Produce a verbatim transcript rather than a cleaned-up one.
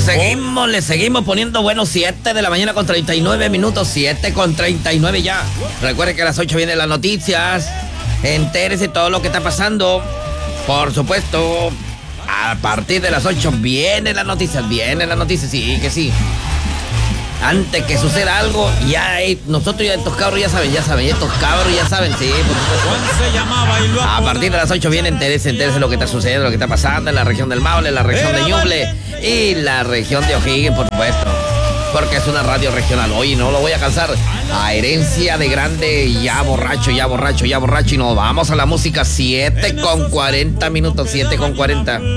seguimos, le seguimos poniendo bueno, siete de la mañana con treinta y nueve minutos, siete con treinta y nueve ya. Recuerde que a las ocho vienen las noticias. Entérese todo lo que está pasando. Por supuesto, a partir de las ocho vienen las noticias, vienen las noticias, sí, que sí. Antes que suceda algo, ya hay, nosotros ya estos cabros ya saben, ya saben, estos cabros ya saben, sí, por supuesto. A partir de las ocho viene entérese, entérese lo que está sucediendo, lo que está pasando en la región del Maule, en la región de Ñuble y la región de O'Higgins, por supuesto. Porque es una radio regional. Hoy no lo voy a cansar. A herencia de grande, ya borracho, ya borracho, ya borracho. Y nos vamos a la música, siete con cuarenta minutos, siete con cuarenta.